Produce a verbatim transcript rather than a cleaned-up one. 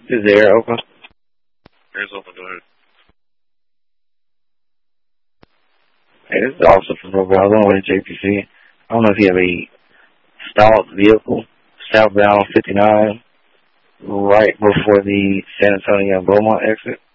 Is the air open? Air's open, go ahead. Hey, this is also from Mobile. I was on the way to J P C. I don't know if you have a stalled vehicle southbound fifty-nine right before the San Antonio Beaumont exit.